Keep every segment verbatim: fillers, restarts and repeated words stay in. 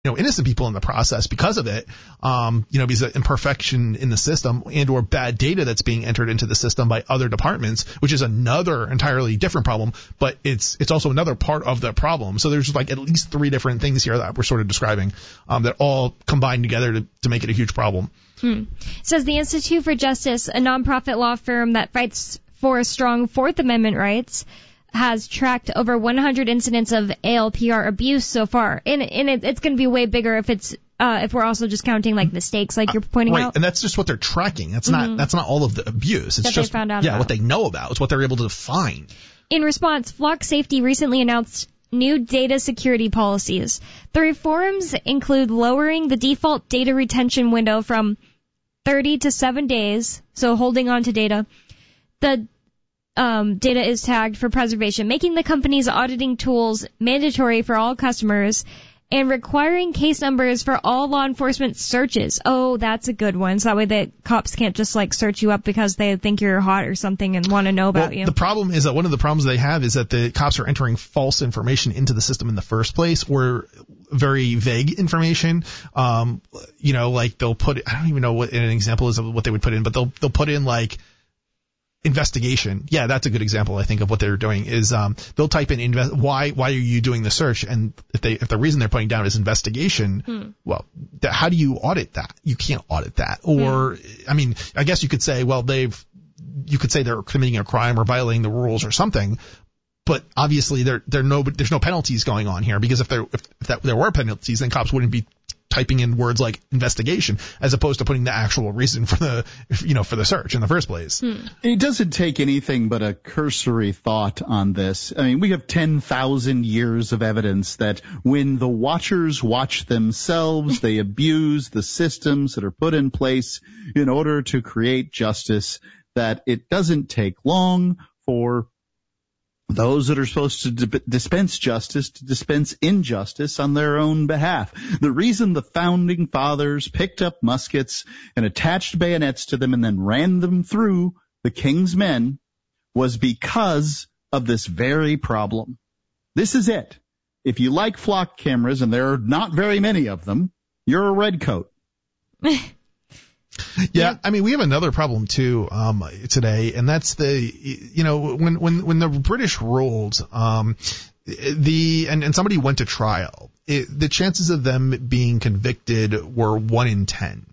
you know, innocent people in the process because of it, um, you know, because of imperfection in the system and or bad data that's being entered into the system by other departments, which is another entirely different problem, but it's it's also another part of the problem. So there's like at least three different things here that we're sort of describing um, that all combine together to, to make it a huge problem. Hmm. Says the Institute for Justice, a nonprofit law firm that fights for strong Fourth Amendment rights, has tracked over one hundred incidents of A L P R abuse so far, and, and it, it's going to be way bigger if it's uh, if we're also just counting like mistakes, like you're pointing right. out. And that's just what they're tracking. That's mm-hmm. not that's not all of the abuse. It's that just they found out yeah, about. what they know about. It's what they're able to find. In response, Flock Safety recently announced new data security policies. The reforms include lowering the default data retention window from thirty to seven days, so holding on to data. The Um, data is tagged for preservation, making the company's auditing tools mandatory for all customers, and requiring case numbers for all law enforcement searches. Oh, that's a good one. So that way the cops can't just like search you up because they think you're hot or something and want to know about well, you. The problem is that one of the problems they have is that the cops are entering false information into the system in the first place, or very vague information. Um, you know, like they'll put, I don't even know what an example is of what they would put in, but they'll they'll put in like investigation. Yeah, that's a good example, I think, of what they're doing is um, they'll type in invest, why why are you doing the search, and if they if the reason they're putting down is investigation, hmm. well, th- how do you audit that? You can't audit that. Or hmm. I mean, I guess you could say, well, they've you could say they're committing a crime or violating the rules or something, but obviously there there no there's no penalties going on here, because if there if, if that, there were penalties, then cops wouldn't be typing in words like investigation as opposed to putting the actual reason for the, you know, for the search in the first place. Hmm. It doesn't take anything but a cursory thought on this. I mean, we have ten thousand years of evidence that when the watchers watch themselves, they abuse the systems that are put in place in order to create justice, that it doesn't take long for those that are supposed to di- dispense justice to dispense injustice on their own behalf. The reason the founding fathers picked up muskets and attached bayonets to them and then ran them through the king's men was because of this very problem. This is it. If you like flock cameras, and there are not very many of them, you're a redcoat. Yeah, I mean, we have another problem too um, today, and that's the, you know, when when when the British ruled, um, the and, and somebody went to trial, it, the chances of them being convicted were one in ten.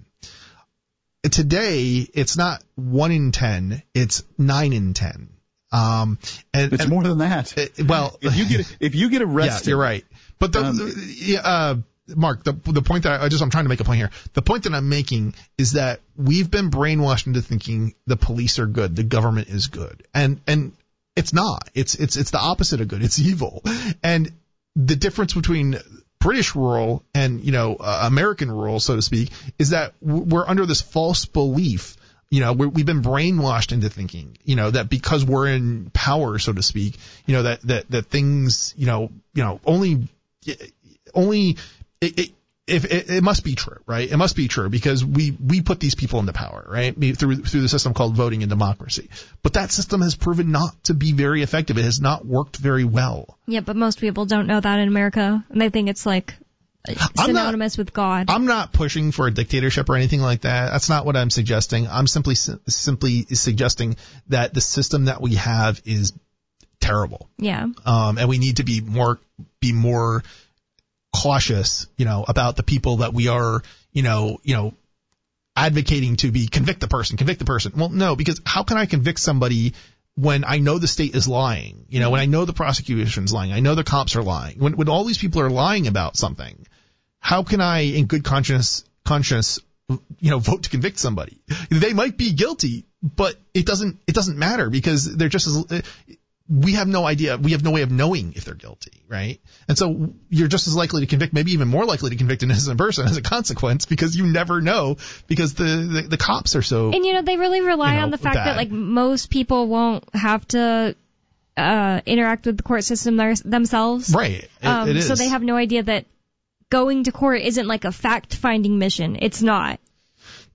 Today, it's not one in ten; it's nine in ten. Um, and it's and, more than that. It, well, if you get if you get arrested, yeah, you're right. But the, um, the uh, Mark, the the point that I, I just I'm trying to make a point here. The point that I'm making is that we've been brainwashed into thinking the police are good, the government is good, and and it's not. It's it's it's the opposite of good. It's evil. And the difference between British rule and, you know, uh, American rule, so to speak, is that we're under this false belief. You know, we're, we've been brainwashed into thinking, you know, that because we're in power, so to speak, you know, that that that things, you know, you know, only only it, it, if it, it must be true, right? It must be true because we we put these people into power, right? Through through the system called voting and democracy. But that system has proven not to be very effective. It has not worked very well. Yeah, but most people don't know that in America, and they think it's like synonymous not, with God. I'm not pushing for a dictatorship or anything like that. That's not what I'm suggesting. I'm simply simply suggesting that the system that we have is terrible. Yeah. Um, and we need to be more be more cautious, you know, about the people that we are, you know, you know, advocating to be convict the person, convict the person. Well, no, because how can I convict somebody when I know the state is lying? You know, when I know the prosecution's lying, I know the cops are lying. When when all these people are lying about something, how can I, in good conscience, conscience, you know, vote to convict somebody? They might be guilty, but it doesn't it doesn't matter because they're just as we have no idea. We have no way of knowing if they're guilty, right? And so you're just as likely to convict, maybe even more likely to convict an innocent person as a consequence because you never know because the, the, the cops are so. And, you know, they really rely you know, on the fact bad. that, like, most people won't have to uh, interact with the court system their, themselves. Right. It, um, it is. So they have no idea that going to court isn't like a fact-finding mission. It's not.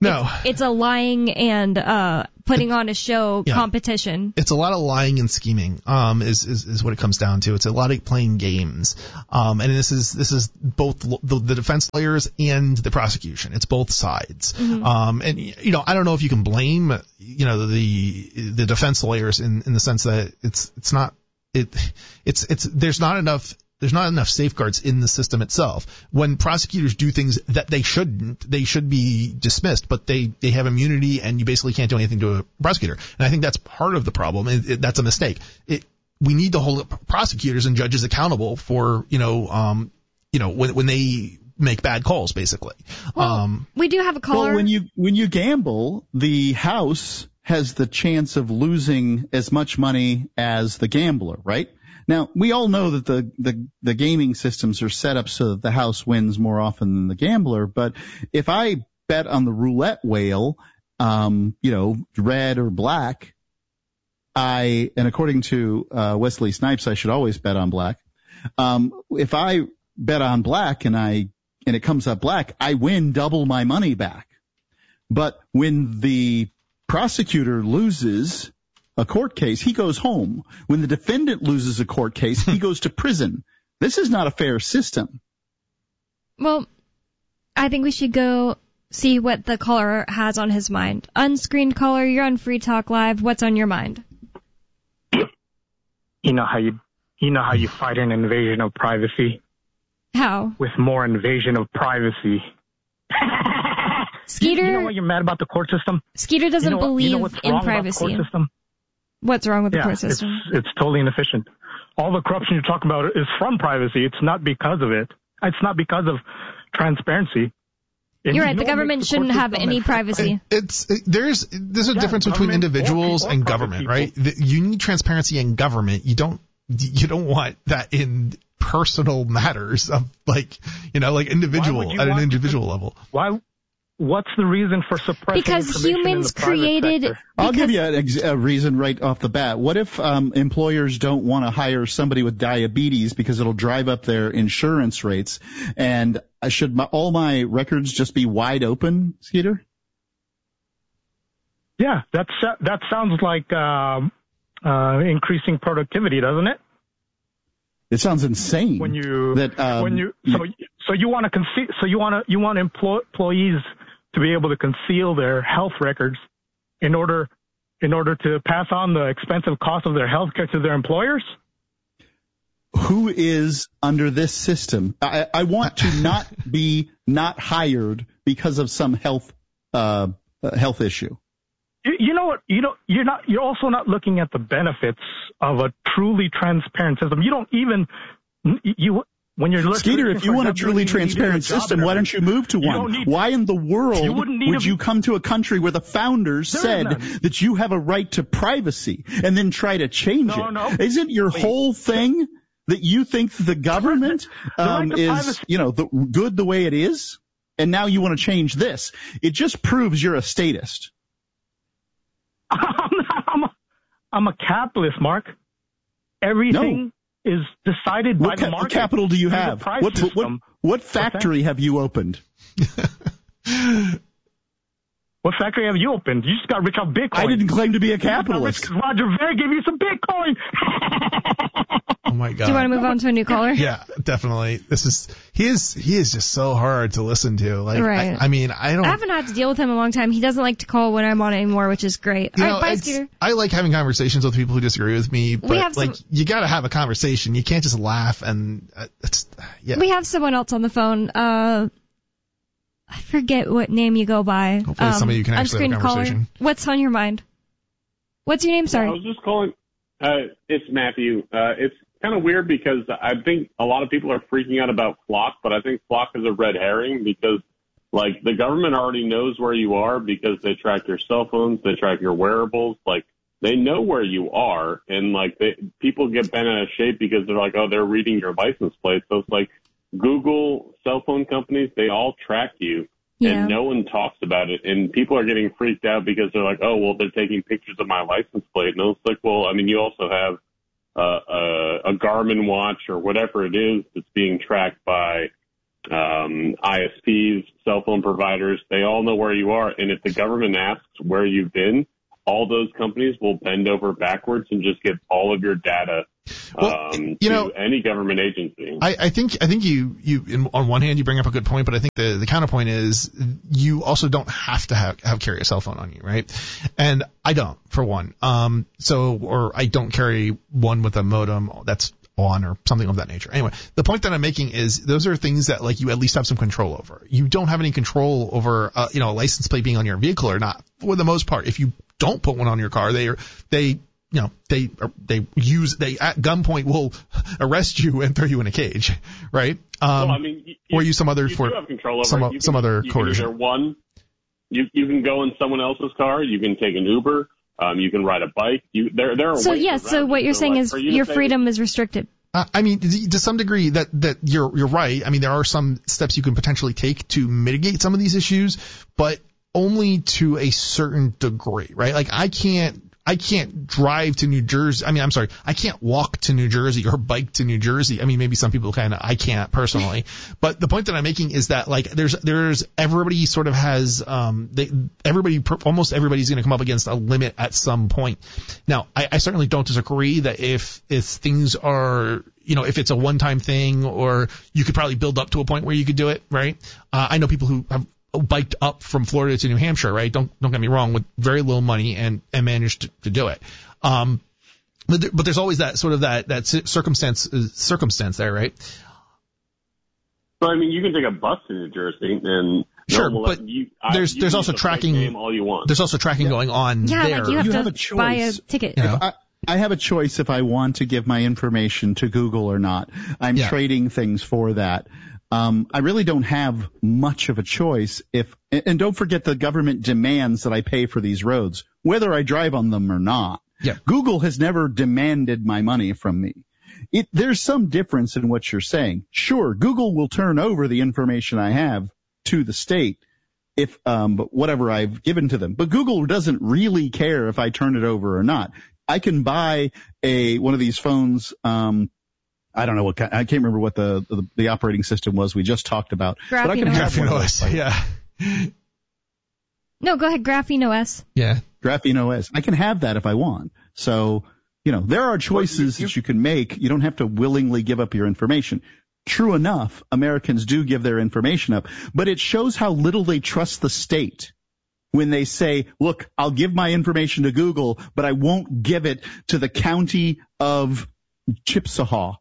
No. It's, it's a lying and uh, putting on a show yeah. competition. It's a lot of lying and scheming. Um, is, is is what it comes down to. It's a lot of playing games. Um, and this is this is both the, the defense lawyers and the prosecution. It's both sides. Mm-hmm. Um, and you know, I don't know if you can blame you know the the defense lawyers in in the sense that it's it's not it it's it's there's not enough. There's not enough safeguards in the system itself. When prosecutors do things that they shouldn't, they should be dismissed, but they, they have immunity and you basically can't do anything to a prosecutor. And I think that's part of the problem. It, it, that's a mistake. It, we need to hold prosecutors and judges accountable for, you know, um, you know, when, when they make bad calls, basically. Well, um, we do have a caller. Well, when you, when you gamble, the house has the chance of losing as much money as the gambler, right? Now, we all know that the, the, the gaming systems are set up so that the house wins more often than the gambler, but if I bet on the roulette wheel, um, you know, red or black, I, and according to uh, Wesley Snipes, I should always bet on black. Um, if I bet on black and I, and it comes up black, I win double my money back. But when the prosecutor loses a court case, he goes home. When the defendant loses a court case, he goes to prison. This is not a fair system. Well, I think we should go see what the caller has on his mind. Unscreened caller, you're on Free Talk Live. What's on your mind? You know how you, you know how you fight an invasion of privacy? How? With more invasion of privacy. Skeeter. You know what you're mad about the court system? Skeeter doesn't you know what, believe you know what's in wrong privacy. About the court system? What's wrong with the yeah, court system? It's, it's totally inefficient. All the corruption you talk about is from privacy. It's not because of it. It's not because of transparency. And You're right. The government the shouldn't have any privacy. It's it, there's there's a yeah, difference between individuals and government, right? The, you need transparency in government. You don't you don't want that in personal matters of like you know like individual at an individual to, level. Why? What's the reason for suppressing because information humans in the private created. sector? I'll give you a, a reason right off the bat. What if um, employers don't want to hire somebody with diabetes because it'll drive up their insurance rates? And uh, should my, all my records just be wide open, Skeeter? Yeah, that's that sounds like um, uh, increasing productivity, doesn't it? It sounds insane. When you that um, when you so so you want to conce- so you want to you want employ- employees to be able to conceal their health records in order in order to pass on the expensive cost of their health care to their employers? Who is under this system? I, I want to not be not hired because of some health uh, health issue. You, you know what? You know you're not. You're also not looking at the benefits of a truly transparent system. You don't even you. When you're Skeeter, if you want a truly transparent system, why don't you move to one? Need, why in the world you would a, you come to a country where the founders said that you have a right to privacy and then try to change no, it? No. Isn't your Wait. whole thing that you think the government um, the right is, privacy. you know, the, good the way it is, and now you want to change this? It just proves you're a statist. I'm, I'm, a, I'm a capitalist, Mark. Everything. No. Is decided by what the ca- market. What capital do you have? What, what, what, what factory have you opened? What factory have you opened? You just got rich off Bitcoin. I didn't claim to be a capitalist. Roger Ver gave you some Bitcoin. Oh my God. Do you want to move on to a new caller? Yeah, definitely. This is he is he is just so hard to listen to. Like, right. I, I mean, I don't. I haven't had to deal with him in a long time. He doesn't like to call when I'm on anymore, which is great. You All know, right, bye, Skeeter. I like having conversations with people who disagree with me, but we have like some, you got to have a conversation. You can't just laugh and uh, it's yeah. We have someone else on the phone. Uh, I forget what name you go by. Hopefully, um, somebody you can actually have a conversation. Caller. What's on your mind? What's your name? Sorry. I was just calling. Uh, it's Matthew. Uh, it's kind of weird because I think a lot of people are freaking out about Flock, but I think Flock is a red herring because, like, the government already knows where you are because they track your cell phones, they track your wearables. Like, they know where you are, and, like, they, people get bent out of shape because they're like, oh, they're reading your license plate. So it's like Google, cell phone companies, they all track you. Yeah. And no one talks about it, and people are getting freaked out because they're like, oh, well, they're taking pictures of my license plate. And it's like, well, I mean, you also have uh, a, a Garmin watch or whatever it is that's being tracked by um, I S Ps, cell phone providers, they all know where you are. And if the government asks where you've been, all those companies will bend over backwards and just give all of your data well, um, you to know, any government agency. I, I think I think you you in, on one hand you bring up a good point, but I think the the counterpoint is you also don't have to have, have carry a cell phone on you, right? And I don't, for one. Um, so or I don't carry one with a modem that's on or something of that nature. Anyway, the point that I'm making is those are things that like you at least have some control over. You don't have any control over uh, you know a license plate being on your vehicle or not. For the most part, if you don't put one on your car, they are they. You know, they they use they at gunpoint will arrest you and throw you in a cage, right? Um, well, I mean, you, or use some other you for do have control over some it. You some can, other you coercion. Can either one, you you can go in someone else's car. You can take an Uber. Um, you can ride a bike. You there there are So ways yes, around so what it. you're So, saying like, is for you your to say freedom is restricted. Uh, I mean, to some degree, that that you're you're right. I mean, there are some steps you can potentially take to mitigate some of these issues, but only to a certain degree, right? Like I can't. I can't drive to New Jersey. I mean, I'm sorry. I can't walk to New Jersey or bike to New Jersey. I mean, maybe some people kind of, I can't personally. But the point that I'm making is that like there's, there's, everybody sort of has, um, they, everybody, almost everybody's going to come up against a limit at some point. Now, I, I certainly don't disagree that if, if things are, you know, if it's a one-time thing or you could probably build up to a point where you could do it, right? Uh, I know people who have biked up from Florida to New Hampshire, right? Don't don't get me wrong, with very little money and and managed to, to do it. Um, but there, but there's always that sort of that that circumstance uh, circumstance there, right? So I mean, you can take a bus to New Jersey and sure, no, but you, I, there's you there's can also use the tracking. name all you want. There's also tracking yeah. going on yeah, there. like you have You to have a choice. buy a ticket. You know? I, I have a choice if I want to give my information to Google or not. I'm yeah. trading things for that. Um, I really don't have much of a choice if, and don't forget the government demands that I pay for these roads, whether I drive on them or not. Yeah. Google has never demanded my money from me. It, there's some difference in what you're saying. Sure, Google will turn over the information I have to the state if, um, but whatever I've given to them. But Google doesn't really care if I turn it over or not. I can buy a, one of these phones, um, I don't know what kind, I can't remember what the, the the operating system was we just talked about. Graphene but I can have one Graphene of O those. S, yeah. No, go ahead, Graphene O S. Yeah. Graphene O S. I can have that if I want. So, you know, there are choices you, you, that you can make. You don't have to willingly give up your information. True enough, Americans do give their information up, but it shows how little they trust the state when they say, look, I'll give my information to Google, but I won't give it to the county of Chippewa.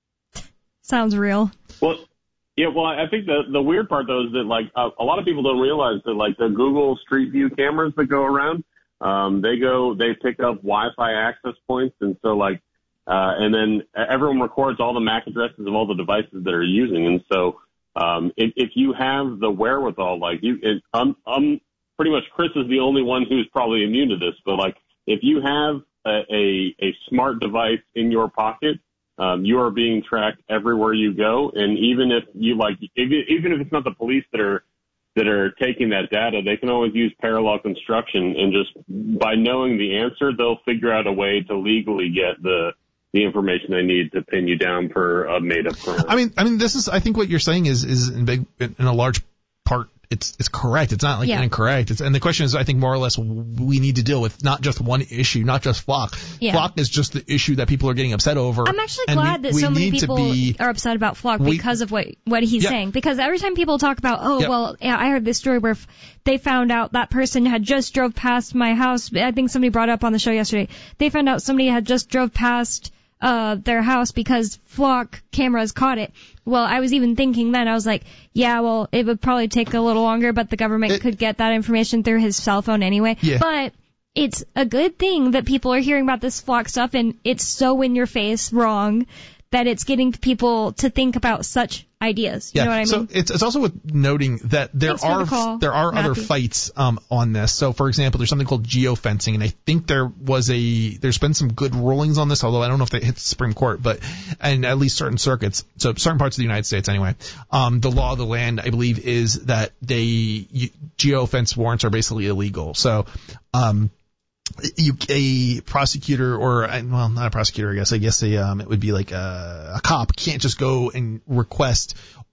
Sounds real. Well, yeah, well, I think the the weird part though is that like a, a lot of people don't realize that like the Google Street View cameras that go around, um, they go they pick up Wi-Fi access points, and so like, uh, and then everyone records all the M A C addresses of all the devices that are using, and so um, if, if you have the wherewithal, like you, it, um, um, pretty much Chris is the only one who's probably immune to this, but like if you have a a, a smart device in your pocket. Um, you are being tracked everywhere you go, and even if you like, if, even if it's not the police that are that are taking that data, they can always use parallel construction, and just by knowing the answer, they'll figure out a way to legally get the the information they need to pin you down for a made-up crime. I mean, I mean, this is. I think what you're saying is is in big in a large part. It's it's correct. It's not like yeah. incorrect. It's, and the question is, I think more or less, we need to deal with not just one issue, not just Flock. Yeah. Flock is just the issue that people are getting upset over. I'm actually and glad we, that we so many need people to be, are upset about Flock we, because of what what he's yeah. saying. Because every time people talk about, oh, yeah. well, yeah, I heard this story where f- they found out that person had just drove past my house. I think somebody brought it up on the show yesterday. They found out somebody had just drove past uh their house because Flock cameras caught it. Well, I was even thinking then, I was like, yeah, well, it would probably take a little longer, but the government it, could get that information through his cell phone anyway. Yeah. But it's a good thing that people are hearing about this Flock stuff, and it's so in your face wrong that it's getting people to think about such ideas. You yeah. know what I mean? So it's it's also worth noting that there Thanks for the are call, there are Matthew. other fights um on this. So for example, there's something called geofencing, and I think there was a there's been some good rulings on this, although I don't know if they hit the Supreme Court, but and at least certain circuits, so certain parts of the United States anyway. Um, the law of the land, I believe, is that they you, geofence warrants are basically illegal. So um. You, a prosecutor or, well, not a prosecutor, I guess. I guess a, um, it would be like a, a cop can't just go and request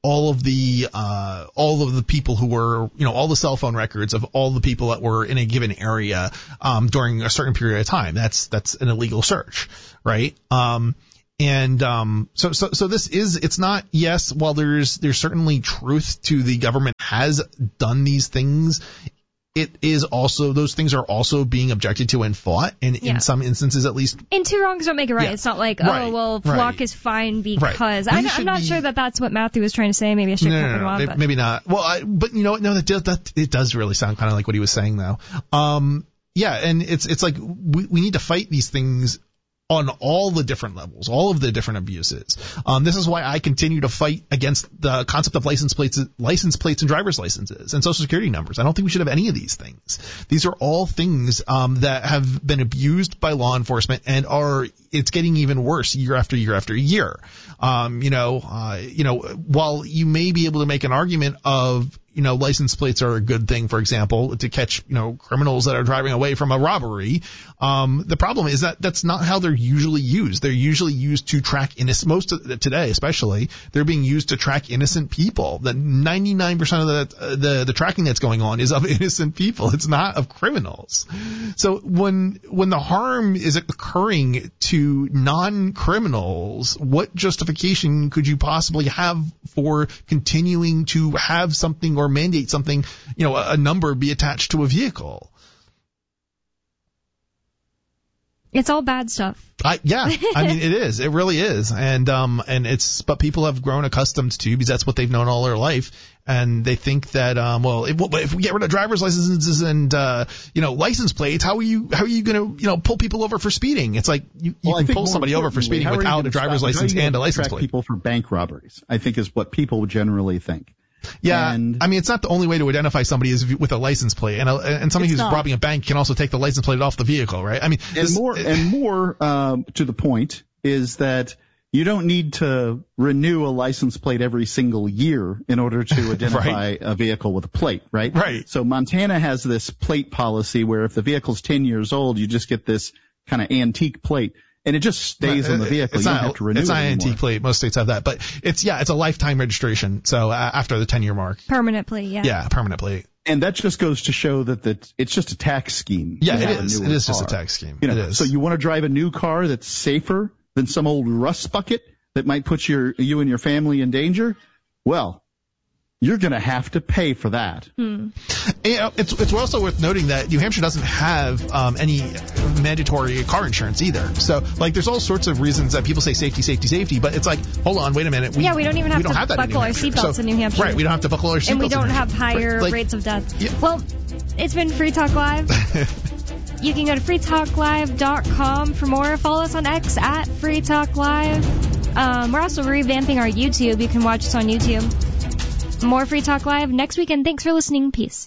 all of the uh, all of the people who were, you know, all the cell phone records of all the people that were in a given area um, during a certain period of time. That's that's an illegal search, right? Um, and um, so so so this is it's not yes. While there's there's certainly truth to the government has done these things. It is also, those things are also being objected to and fought, and Yeah. in some instances at least. And two wrongs don't make it right. Yeah. It's not like, Right. oh, well, Right. Flock is fine because. Right. I, We I'm should not be- sure that that's what Matthew was trying to say. Maybe I should No, have no, put no, him on. maybe, But. maybe not. Well, I, but you know what? No, that does, that, it does really sound kind of like what he was saying though. Um, yeah, and it's, it's like we, we need to fight these things on all the different levels, all of the different abuses. Um, this is why I continue to fight against the concept of license plates, license plates and driver's licenses and social security numbers. I don't think we should have any of these things. These are all things um, that have been abused by law enforcement and are, it's getting even worse year after year after year. Um, you know, uh, you know, while you may be able to make an argument of, you know, license plates are a good thing, for example, to catch, you know, criminals that are driving away from a robbery. Um, the problem is that that's not how they're usually used. They're usually used to track innocent, most of, today especially, they're being used to track innocent people. The ninety-nine percent of the, uh, the, the tracking that's going on is of innocent people. It's not of criminals. So when, when the harm is occurring to non-criminals, what justification could you possibly have for continuing to have something or mandate something, you know, a, a number be attached to a vehicle? It's all bad stuff. I, yeah, I mean, it is. It really is. And, um, and it's, but people have grown accustomed to, because that's what they've known all their life. And they think that, um, well, if, if we get rid of driver's licenses and, uh, you know, license plates, how are you, how are you going to, you know, pull people over for speeding? It's like you, you well, can pull somebody over for speeding without a driver's license and a license plate. People for bank robberies, I think, is what people generally think. Yeah, and I mean, it's not the only way to identify somebody is with a license plate, and a, and somebody who's not. robbing a bank can also take the license plate off the vehicle, right? I mean, and this, more and more um, to the point is that you don't need to renew a license plate every single year in order to identify Right. a vehicle with a plate, right? Right. So Montana has this plate policy where if the vehicle's ten years old, you just get this kind of antique plate. And it just stays on the vehicle. It's you not, don't have to renew it's it not an anymore. antique plate. Most states have that, but it's yeah, it's a lifetime registration. So uh, after the ten year mark, Permanent plate, yeah. yeah, permanent plate. And that just goes to show that that it's just a tax scheme. Yeah, to it have a is. newer It is just a car. tax scheme. You know, it is. So you want to drive a new car that's safer than some old rust bucket that might put your you and your family in danger? Well, you're going to have to pay for that. Hmm. You know, it's it's also worth noting that New Hampshire doesn't have um, any mandatory car insurance either. So like, there's all sorts of reasons that people say safety, safety, safety, but it's like, hold on, wait a minute. We, Yeah, we don't even have we don't to have that in New buckle our Hampshire. seatbelts So- in New Hampshire. Right, we don't have to buckle our seatbelts. And we in don't New have Hampshire. higher Right, like, rates of death. Yeah. Well, it's been Free Talk Live. You can go to free talk live dot com for more. Follow us on X at Free Talk Live. Um, we're also revamping our YouTube. You can watch us on YouTube. More Free Talk Live next weekend. Thanks for listening. Peace.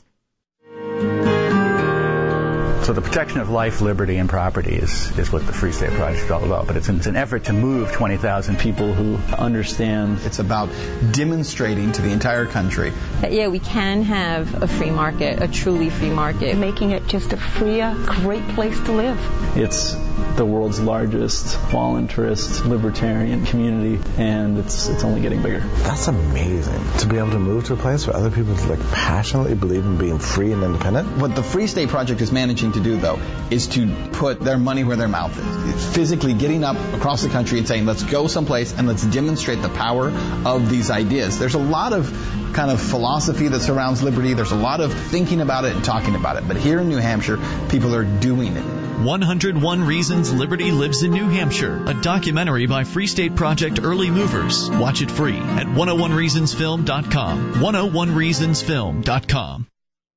So the protection of life, liberty, and property is, is what the Free State Project is all about. But it's an, it's an effort to move twenty thousand people who understand. It's about demonstrating to the entire country that, yeah, we can have a free market, a truly free market. Making it just a freer, great place to live. It's the world's largest voluntarist libertarian community, and it's it's only getting bigger. That's amazing, to be able to move to a place where other people like passionately believe in being free and independent. What the Free State Project is managing to do, though, is to put their money where their mouth is. It's physically getting up across the country and saying, let's go someplace and let's demonstrate the power of these ideas. There's a lot of kind of philosophy that surrounds liberty. There's a lot of thinking about it and talking about it. But here in New Hampshire, people are doing it. one hundred one Reasons Liberty Lives in New Hampshire, a documentary by Free State Project Early Movers. Watch it free at one oh one reasons film dot com. one oh one reasons film dot com.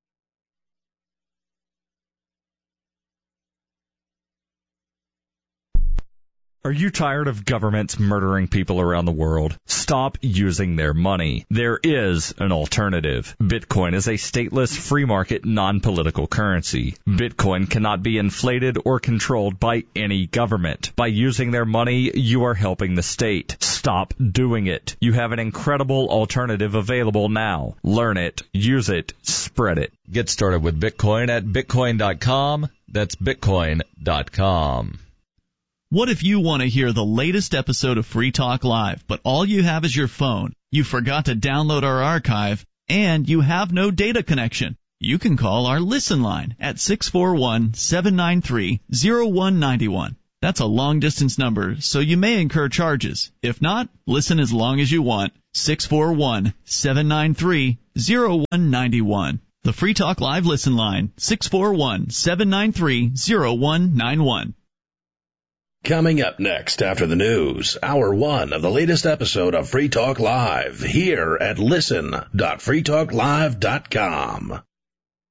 Are you tired of governments murdering people around the world? Stop using their money. There is an alternative. Bitcoin is a stateless, free market, non-political currency. Bitcoin cannot be inflated or controlled by any government. By using their money, you are helping the state. Stop doing it. You have an incredible alternative available now. Learn it, use it, spread it. Get started with Bitcoin at bitcoin dot com. That's bitcoin dot com. What if you want to hear the latest episode of Free Talk Live, but all you have is your phone? you forgot to download our archive, and you have no data connection, you can call our Listen line at six four one, seven nine three, zero one nine one. That's a long-distance number, so you may incur charges. If not, listen as long as you want. six four one, seven nine three, zero one nine one. The Free Talk Live Listen line, six four one, seven nine three, zero one nine one. Coming up next after the news, hour one of the latest episode of Free Talk Live here at listen dot free talk live dot com.